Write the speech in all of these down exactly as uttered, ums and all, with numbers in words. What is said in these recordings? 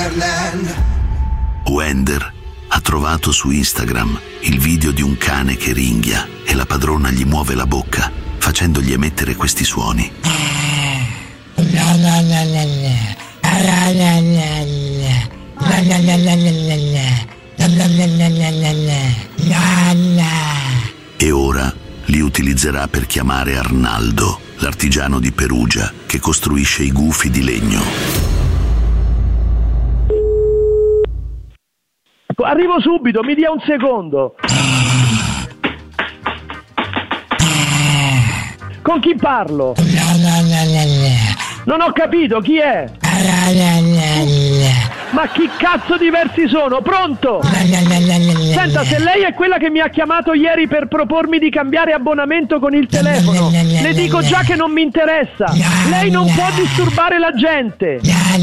Wonderland. Wender ha trovato su Instagram il video di un cane che ringhia e la padrona gli muove la bocca facendogli emettere questi suoni. E ora li utilizzerà per chiamare Arnaldo, l'artigiano di Perugia che costruisce i gufi di legno. Arrivo subito, mi dia un secondo. Con chi parlo? Non ho capito, chi è? Ma chi cazzo di versi sono? Pronto? Senta, se lei è quella che mi ha chiamato ieri per propormi di cambiare abbonamento con il telefono, le dico già che non mi interessa. Lei non può disturbare la gente.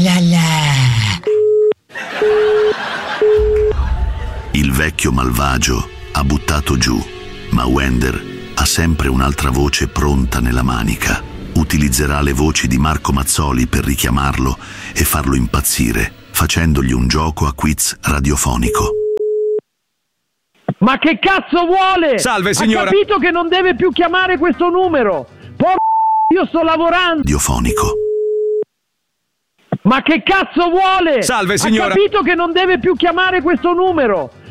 Il vecchio malvagio ha buttato giù, ma Wender ha sempre un'altra voce pronta nella manica. Utilizzerà le voci di Marco Mazzoli per richiamarlo e farlo impazzire, facendogli un gioco a quiz radiofonico. Ma che cazzo vuole? Salve signora! Ha capito che non deve più chiamare questo numero? Por... io sto lavorando! Radiofonico. Ma che cazzo vuole? Salve signora! Ha capito che non deve più chiamare questo numero?